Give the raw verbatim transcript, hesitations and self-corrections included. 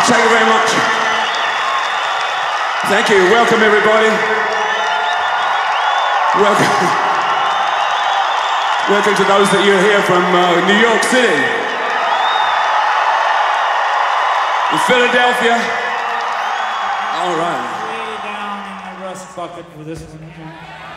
Thank you very much. Thank you. Welcome, everybody. Welcome. Welcome to those that you're here from uh, New York City, in Philadelphia. All right. Way down in the rust bucket for this one.